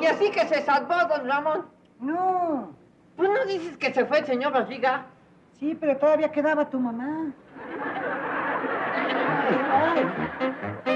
Y así que se salvó, don Ramón. No. ¿Tú no dices que se fue el señor Barriga? Sí, pero todavía quedaba tu mamá. Ay, ay.